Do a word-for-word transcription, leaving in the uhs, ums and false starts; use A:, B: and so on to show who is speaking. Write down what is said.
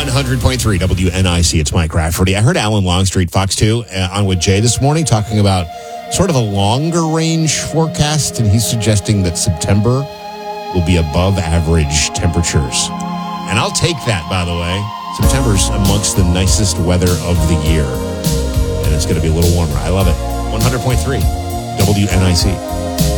A: one hundred point three W N I C. It's Mike Rafferty. I heard Alan Longstreet, Fox two, uh, on with Jay this morning talking about sort of a longer range forecast, and he's suggesting that September will be above average temperatures. And I'll take that, by the way. September's amongst the nicest weather of the year. And it's going to be a little warmer. I love it. one hundred point three W N I C.